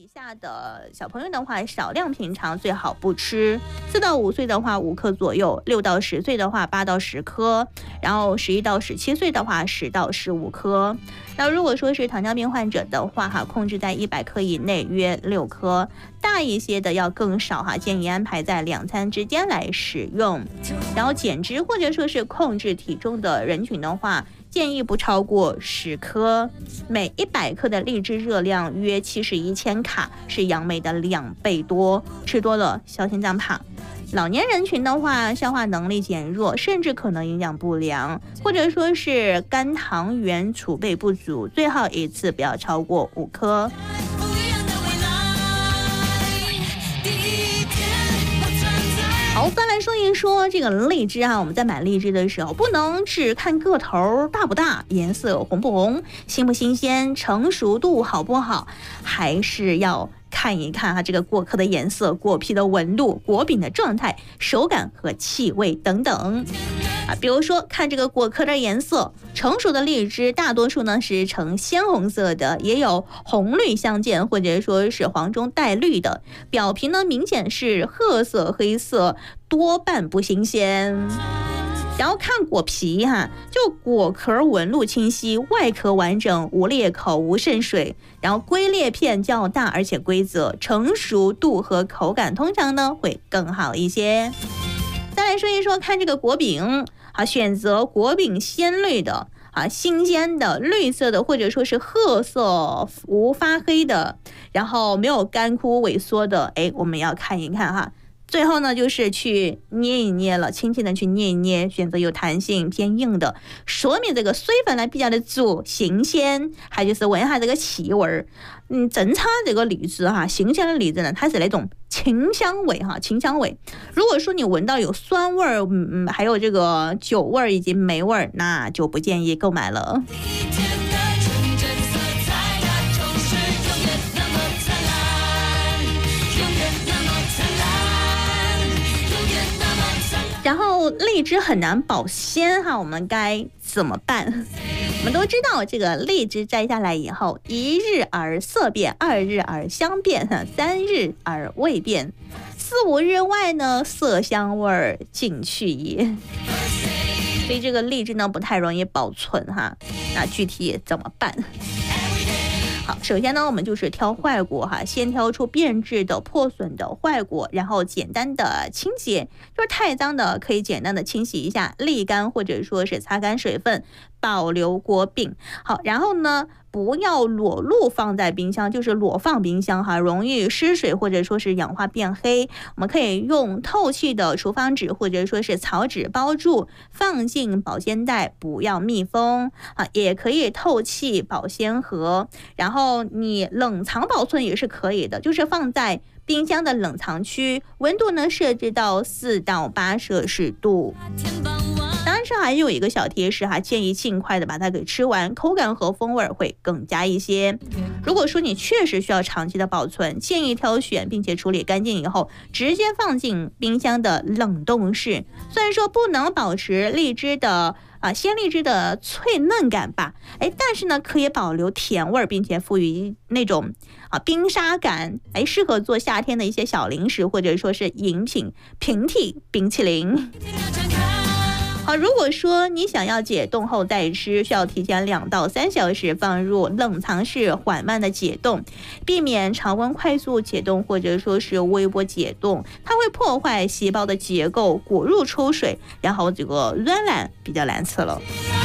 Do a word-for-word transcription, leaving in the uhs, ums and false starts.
以下的小朋友的话，少量品尝最好不吃。四到五岁的话，五克左右；六到十岁的话，八到十颗；然后十一到十七岁的话，十到十五颗。那如果说是糖尿病患者的话，哈，控制在一百克以内，约六颗。大一些的要更少哈，建议安排在两餐之间来使用。然后减脂或者说是控制体重的人群的话，建议不超过十颗。每一百克的荔枝热量约七十一千卡，是杨梅的两倍多，吃多了小心脏胖。老年人群的话，消化能力减弱，甚至可能营养不良，或者说是肝糖原储备不足，最好一次不要超过五颗。好，再来说一说这个荔枝啊，我们在买荔枝的时候，不能只看个头大不大，颜色红不红，新不新鲜，成熟度好不好，还是要看一看它这个果壳的颜色、果皮的纹路、果柄的状态、手感和气味等等啊。比如说看这个果壳的颜色，成熟的荔枝大多数呢是呈鲜红色的，也有红绿相间或者说是黄中带绿的，表皮呢明显是褐色、黑色，多半不新鲜。然后看果皮哈，就果壳纹路清晰，外壳完整，无裂口，无渗水，然后龟裂片较大而且规则，成熟度和口感通常呢会更好一些。再来说一说看这个果柄啊，选择果柄鲜绿的啊，新鲜的绿色的，或者说是褐色无发黑的，然后没有干枯萎缩的，哎，我们要看一看哈。最后呢，就是去捏一捏了，轻轻的去捏一捏，选择有弹性偏硬的，说明这个水分呢比较的足，新鲜，还就是闻一下这个气味。嗯，正常这个荔枝哈，新鲜的荔枝呢，它是那种清香味哈，清香味。如果说你闻到有酸味儿，嗯，还有这个酒味儿以及霉味儿，那就不建议购买了。然后荔枝很难保鲜哈，我们该怎么办？我们都知道，这个荔枝摘下来以后，一日而色变，二日而香变，三日而味变，四五日外呢，色香味儿尽去也。所以这个荔枝呢不太容易保存哈，那具体怎么办？好，首先呢，我们就是挑坏果哈，先挑出变质的、破损的坏果，然后简单的清洁，就是太脏的可以简单的清洗一下，沥干或者说是擦干水分，保留果柄。好，然后呢，不要裸露放在冰箱，就是裸放冰箱哈，容易失水或者说是氧化变黑。我们可以用透气的厨房纸或者说是草纸包住，放进保鲜袋，不要密封啊，也可以透气保鲜盒。然后你冷藏保存也是可以的，就是放在冰箱的冷藏区，温度呢设置到四到八摄氏度。当然是还有一个小贴士哈，建议尽快的把它给吃完，口感和风味会更佳一些。如果说你确实需要长期的保存，建议挑选并且处理干净以后，直接放进冰箱的冷冻室。虽然说不能保持荔枝的啊鲜荔枝的脆嫩感吧，哎，但是呢可以保留甜味，并且赋予那种啊冰沙感，哎，适合做夏天的一些小零食或者说是饮品，平替冰淇淋。好，如果说你想要解冻后再吃，需要提前两到三小时放入冷藏室缓慢的解冻，避免常温快速解冻或者说是微波解冻，它会破坏细胞的结构，果肉抽水，然后这个软烂比较难吃了。